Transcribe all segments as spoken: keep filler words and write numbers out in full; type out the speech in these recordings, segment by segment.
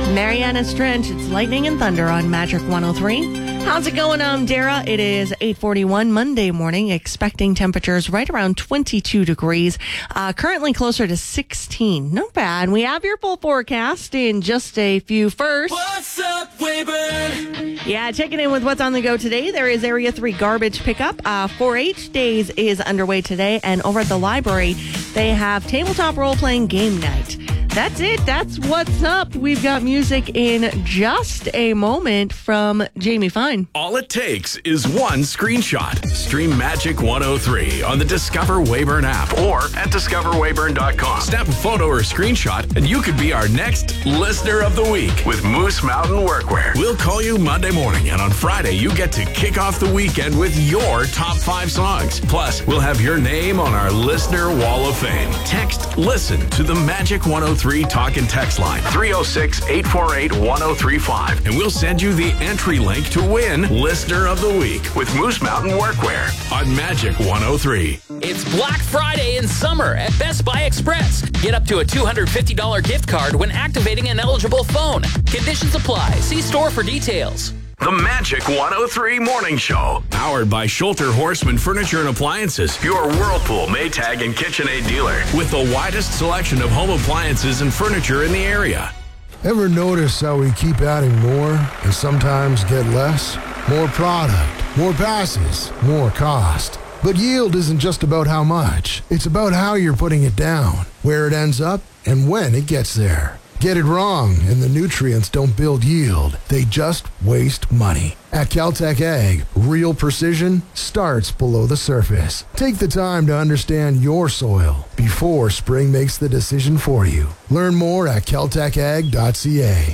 Mariana Trench, it's lightning and thunder on Magic one oh three. How's it going? I'm Dara. It is eight forty-one Monday morning, expecting temperatures right around twenty-two degrees. Uh, currently closer to sixteen. Not bad. We have your full forecast in just a few first. What's up, Weyburn? Yeah, checking in with what's on the go today. There is Area three garbage pickup. Uh, four H Days is underway today, and over at the library, they have tabletop role-playing game night. That's it. That's what's up. We've got music in just a moment from Jamie Fine. All it takes is one screenshot. Stream Magic one oh three on the Discover Weyburn app or at discover weyburn dot com. Snap a photo or screenshot and you could be our next Listener of the Week with Moose Mountain Workwear. We'll call you Monday morning, and on Friday you get to kick off the weekend with your top five songs. Plus, we'll have your name on our Listener Wall of Fame. Text LISTEN to the Magic one oh three talk and text line three oh six, eight four eight, one oh three five, and we'll send you the entry link to win Listener of the Week with Moose Mountain Workwear on Magic one oh three. It's Black Friday in summer at Best Buy Express. Get up to a two hundred fifty dollars gift card when activating an eligible phone. Conditions apply. See store for details. The Magic one oh three Morning Show, powered by Schulter Horseman Furniture and Appliances, your Whirlpool, Maytag, and KitchenAid dealer, with the widest selection of home appliances and furniture in the area. Ever notice how we keep adding more and sometimes get less? More product, more passes, more cost. But yield isn't just about how much. It's about how you're putting it down, where it ends up, and when it gets there. Get it wrong, and the nutrients don't build yield. They just waste money. At Caltech Ag, real precision starts below the surface. Take the time to understand your soil before spring makes the decision for you. Learn more at caltech ag dot c a.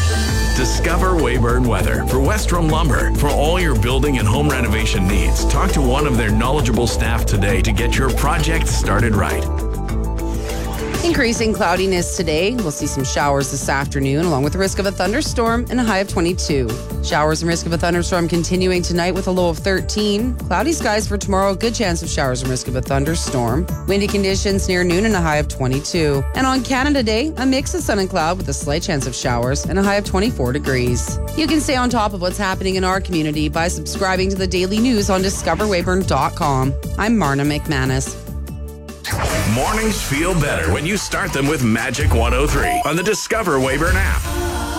Discover Weyburn Weather for Westrom Lumber. For all your building and home renovation needs, talk to one of their knowledgeable staff today to get your project started right. Increasing cloudiness today. We'll see some showers this afternoon, along with the risk of a thunderstorm and a high of twenty-two. Showers and risk of a thunderstorm continuing tonight with a low of thirteen. Cloudy skies for tomorrow. Good chance of showers and risk of a thunderstorm. Windy conditions near noon and a high of twenty-two. And on Canada Day, a mix of sun and cloud with a slight chance of showers and a high of twenty-four degrees. You can stay on top of what's happening in our community by subscribing to the daily news on discover weyburn dot com. I'm Marna McManus. Mornings feel better when you start them with Magic one oh three on the Discover Weyburn app